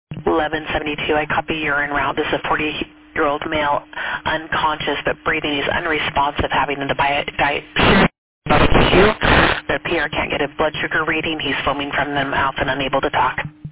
1172, I copy urine route. This is a 40-year-old male, unconscious but breathing. He's unresponsive, having a diet issue. The PR can't get a blood sugar reading. He's foaming from the mouth and unable to talk.